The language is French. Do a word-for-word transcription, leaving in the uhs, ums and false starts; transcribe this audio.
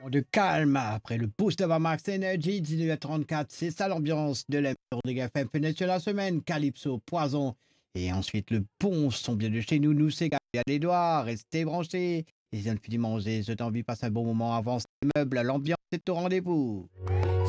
De calme après le boost de Max Energy dix-neuf heures trente-quatre. C'est ça l'ambiance de l'émission de F M Fenêtre sur la semaine. Calypso, Poison. Et ensuite le bon son bien de chez nous. Nous, c'est à les doigts. Restez branchés. Et si on finit de manger, je t'envie, passe un bon moment avant ces meubles. L'ambiance est au rendez-vous.